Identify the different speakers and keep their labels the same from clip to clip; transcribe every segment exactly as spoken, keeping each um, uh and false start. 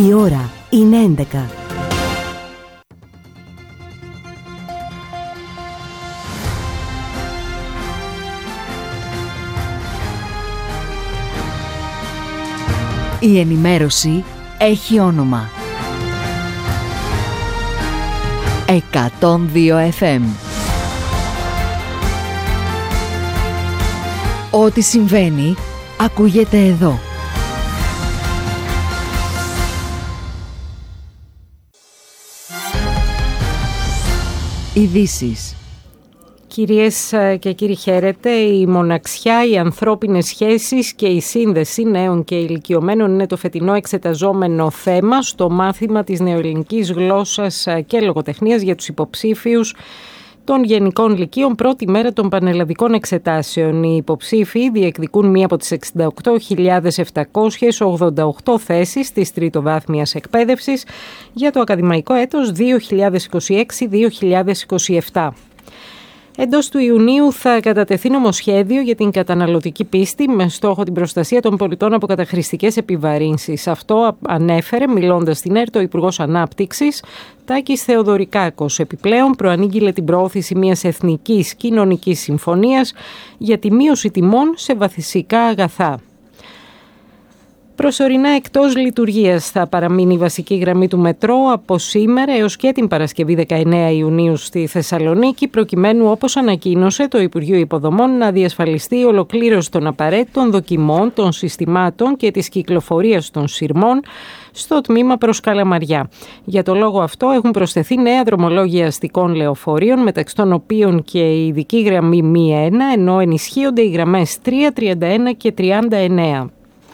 Speaker 1: Η ώρα είναι έντεκα. Η ενημέρωση έχει όνομα. εκατόν δύο εφ εμ. Ό,τι συμβαίνει, ακούγεται εδώ. Ειδήσεις.
Speaker 2: Κυρίες και κύριοι, χαίρετε. Η μοναξιά, οι ανθρώπινες σχέσεις και η σύνδεση νέων και ηλικιωμένων είναι το φετινό εξεταζόμενο θέμα στο μάθημα της νεοελληνικής γλώσσας και λογοτεχνίας για τους υποψήφιους των Γενικών Λυκείων, πρώτη μέρα των πανελλαδικών εξετάσεων. Οι υποψήφοι διεκδικούν μία από τις εξήντα οκτώ χιλιάδες επτακόσιες ογδόντα οκτώ θέσεις της τριτοβάθμιας εκπαίδευσης για το ακαδημαϊκό έτος δύο χιλιάδες είκοσι έξι δύο χιλιάδες είκοσι επτά. Εντός του Ιουνίου θα κατατεθεί νομοσχέδιο για την καταναλωτική πίστη με στόχο την προστασία των πολιτών από καταχρηστικές επιβαρύνσεις. Αυτό ανέφερε, μιλώντας στην ΕΡΤ, ο Υπουργός Ανάπτυξης Τάκης Θεοδωρικάκος. Επιπλέον, προανήγγειλε την προώθηση μιας εθνικής κοινωνικής συμφωνίας για τη μείωση τιμών σε βασικά αγαθά. Προσωρινά εκτός λειτουργίας θα παραμείνει η βασική γραμμή του μετρό από σήμερα έως και την Παρασκευή δεκαεννέα Ιουνίου στη Θεσσαλονίκη, προκειμένου, όπως ανακοίνωσε το Υπουργείο Υποδομών, να διασφαλιστεί η ολοκλήρωση των απαραίτητων δοκιμών των συστημάτων και της κυκλοφορίας των σειρμών στο τμήμα προς Καλαμαριά. Για το λόγο αυτό έχουν προσθεθεί νέα δρομολόγια αστικών λεωφορείων, μεταξύ των οποίων και η ειδική γραμμή μη ένα, ενώ ενισχύονται οι γραμμές τρία, τριάντα ένα και τριάντα εννέα.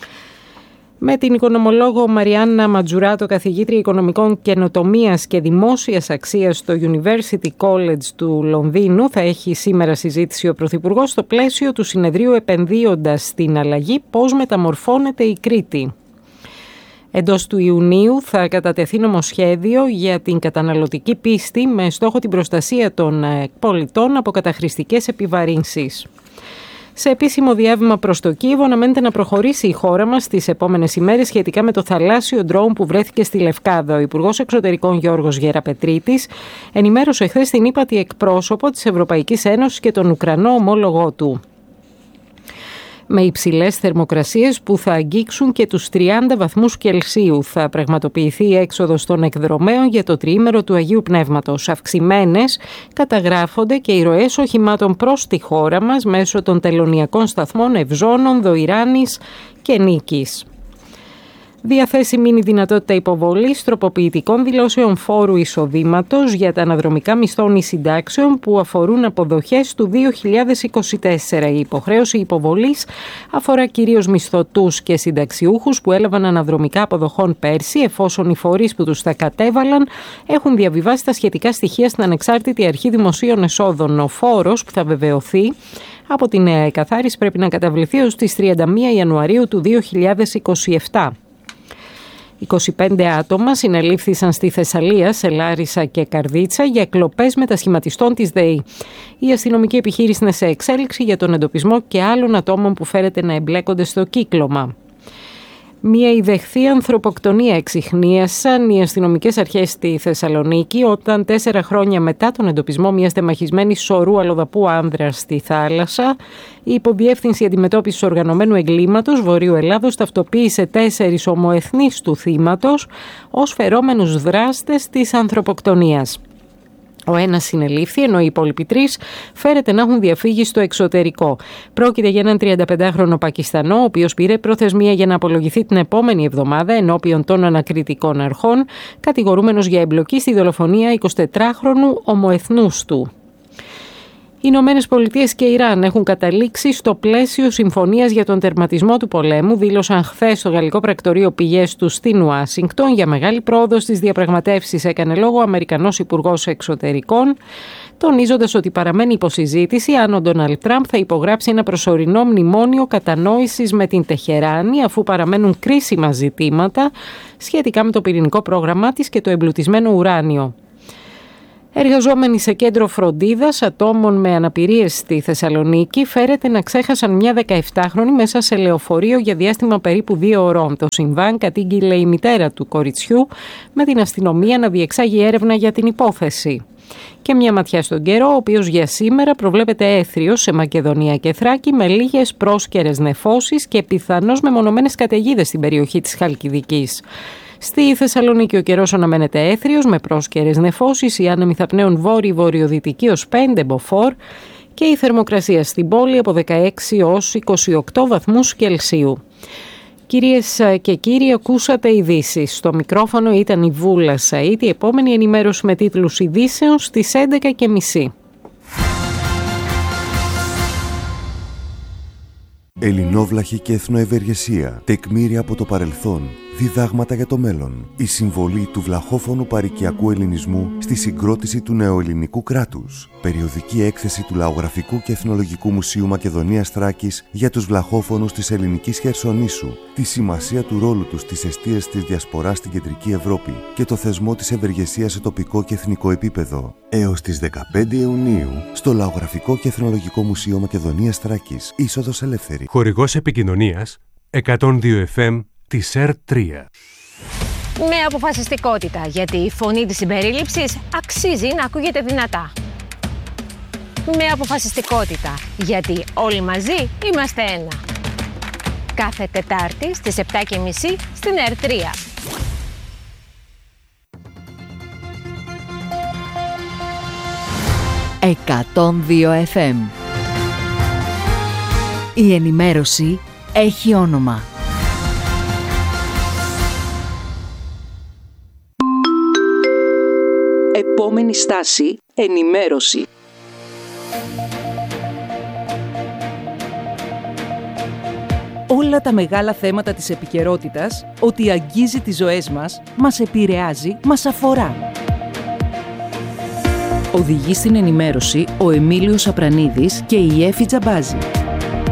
Speaker 2: Με την οικονομολόγο Μαριάννα Ματζουράτο, καθηγήτρια οικονομικών καινοτομίας και δημόσιας αξίας στο University College του Λονδίνου, θα έχει σήμερα συζήτηση ο Πρωθυπουργός στο πλαίσιο του συνεδρίου «Επενδύοντας στην αλλαγή, πώς μεταμορφώνεται η Κρήτη». Εντός του Ιουνίου θα κατατεθεί νομοσχέδιο για την καταναλωτική πίστη με στόχο την προστασία των πολιτών από καταχρηστικές επιβαρύνσεις. Σε επίσημο διάβημα προς το Κίεβο, αναμένεται να προχωρήσει η χώρα μας τις επόμενες ημέρες σχετικά με το θαλάσσιο ντρόουν που βρέθηκε στη Λευκάδα. Ο Υπουργός Εξωτερικών Γιώργος Γεραπετρίτης ενημέρωσε χθες την ύπατη εκπρόσωπο της Ευρωπαϊκής Ένωσης και τον Ουκρανό ομόλογό του. Με υψηλές θερμοκρασίες που θα αγγίξουν και τους τριάντα βαθμούς Κελσίου. Θα πραγματοποιηθεί η έξοδος των εκδρομέων για το τριήμερο του Αγίου Πνεύματος. Αυξημένες καταγράφονται και οι ροές οχημάτων προς τη χώρα μας μέσω των τελωνιακών σταθμών Ευζώνων, Δοϊράνης και Νίκης. Διαθέσιμη είναι η δυνατότητα υποβολής τροποποιητικών δηλώσεων φόρου εισοδήματος για τα αναδρομικά μισθών ή συντάξεων που αφορούν αποδοχές του δύο χιλιάδες είκοσι τέσσερα. Η υποχρέωση υποβολής αφορά κυρίως μισθωτούς και συνταξιούχους που έλαβαν αναδρομικά αποδοχών πέρσι, εφόσον οι φορείς που τους τα κατέβαλαν έχουν διαβιβάσει τα σχετικά στοιχεία στην Ανεξάρτητη Αρχή Δημοσίων Εσόδων. Ο φόρος που θα βεβαιωθεί από τη νέα εκαθάριση πρέπει να καταβληθεί ως τις τριάντα μία Ιανουαρίου του δύο χιλιάδες είκοσι επτά. είκοσι πέντε άτομα συνελήφθησαν στη Θεσσαλία, σε Λάρισα και Καρδίτσα για κλοπές μετασχηματιστών της ΔΕΗ. Η αστυνομική επιχείρηση είναι σε εξέλιξη για τον εντοπισμό και άλλων ατόμων που φέρεται να εμπλέκονται στο κύκλωμα. Μία ιδεχθή ανθρωποκτονία εξιχνίασαν οι αστυνομικές αρχές στη Θεσσαλονίκη όταν τέσσερα χρόνια μετά τον εντοπισμό μιας τεμαχισμένης σωρού αλλοδαπού άνδρας στη θάλασσα, η Υποδιεύθυνση Αντιμετώπισης Οργανωμένου Εγκλήματος Βορείου Ελλάδος ταυτοποίησε τέσσερις ομοεθνείς του θύματος ως φερόμενους δράστες της ανθρωποκτονίας. Ο ένας συνελήφθη, ενώ οι υπόλοιποι τρεις φέρεται να έχουν διαφύγει στο εξωτερικό. Πρόκειται για έναν τριανταπεντάχρονο Πακιστανό, ο οποίος πήρε προθεσμία για να απολογηθεί την επόμενη εβδομάδα ενώπιον των ανακριτικών αρχών, κατηγορούμενος για εμπλοκή στη δολοφονία εικοσιτετράχρονου ομοεθνούς του. Οι Ηνωμένες Πολιτείες και Ιράν έχουν καταλήξει στο πλαίσιο συμφωνίας για τον τερματισμό του πολέμου, δήλωσαν χθες στο γαλλικό πρακτορείο πηγές του στην Ουάσιγκτον. Για μεγάλη πρόοδο στις διαπραγματεύσεις έκανε λόγο ο Αμερικανός Υπουργός Εξωτερικών, τονίζοντας ότι παραμένει υποσυζήτηση αν ο Ντόναλντ Τραμπ θα υπογράψει ένα προσωρινό μνημόνιο κατανόησης με την Τεχεράνη, αφού παραμένουν κρίσιμα ζητήματα σχετικά με το πυρηνικό πρόγραμμά της και το εμπλουτισμένο ουράνιο. Εργαζόμενοι σε κέντρο φροντίδας ατόμων με αναπηρίες στη Θεσσαλονίκη φέρεται να ξέχασαν μια δεκαεπτάχρονη μέσα σε λεωφορείο για διάστημα περίπου δύο ωρών. Το συμβάν κατήγγειλε η μητέρα του κοριτσιού με την αστυνομία να διεξάγει έρευνα για την υπόθεση. Και μια ματιά στον καιρό, ο οποίος για σήμερα προβλέπεται έθριος σε Μακεδονία και Θράκη με λίγες πρόσκαιρες νεφώσεις και πιθανώς μεμονωμένες καταιγίδες στην περιοχή της Χαλκιδικής. Στη Θεσσαλονίκη ο καιρός αναμένεται έθριος με πρόσκαιρες νεφώσεις, οι άνεμοι θα πνέουν βόρειο-βορειοδυτική ως πέντε μποφόρ και η θερμοκρασία στην πόλη από δεκαέξι ως είκοσι οκτώ βαθμούς Κελσίου. Κυρίες και κύριοι, ακούσατε ειδήσεις. Στο μικρόφωνο ήταν η Βούλα Σαΐτ. Η επόμενη ενημέρωση με τίτλους ειδήσεων στις έντεκα και μισή.
Speaker 3: Ελληνόβλαχη και εθνοευεργεσία, τεκμήρια από το παρελθόν, διδάγματα για το μέλλον. Η συμβολή του βλαχόφωνου παροικιακού ελληνισμού στη συγκρότηση του νεοελληνικού κράτους. Περιοδική έκθεση του Λαογραφικού και Εθνολογικού Μουσείου Μακεδονίας Θράκης για τους βλαχόφωνους της ελληνικής Χερσονήσου, τη σημασία του ρόλου τους στις εστίες της διασποράς στην Κεντρική Ευρώπη και το θεσμό της ευεργεσίας σε τοπικό και εθνικό επίπεδο. Έως τις δεκαπέντε Ιουνίου στο Λαογραφικό και Εθνολογικό Μουσείο Μακεδονίας Θράκης, είσοδος ελεύθερη.
Speaker 4: Χορηγός επικοινωνίας εκατόν δύο εφ εμ της ΕΡ τρία.
Speaker 5: Με αποφασιστικότητα, γιατί η φωνή της συμπερίληψης αξίζει να ακούγεται δυνατά. Με αποφασιστικότητα, γιατί όλοι μαζί είμαστε ένα. Κάθε Τετάρτη στις επτά και μισή στην ΕΡ τρία.
Speaker 1: εκατόν δύο εφ εμ. Η ενημέρωση έχει όνομα.
Speaker 6: Επόμενη στάση, ενημέρωση. Όλα τα μεγάλα θέματα της επικαιρότητας, ότι αγγίζει τις ζωές μας, μας επηρεάζει, μας αφορά. Οδηγεί στην ενημέρωση ο Εμίλιος Απρανίδης και η Εφη Τζαμπάζη.